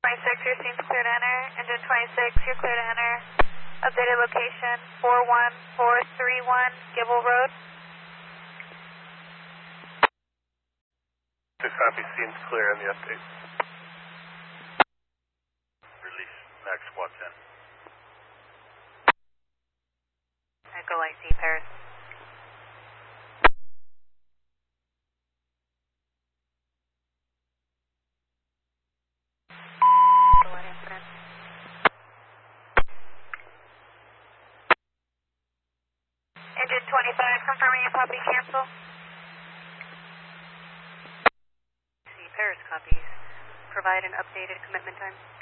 26, your seems clear to enter. Engine 26, you're clear to enter. Updated location 41431 Gibble Road. 6 copy, seems clear on the update. Release Max 110. Echo IC Paris. Go ahead, incident. Engine 25, confirming your copy cancel. See Paris copies. Provide an updated commitment time.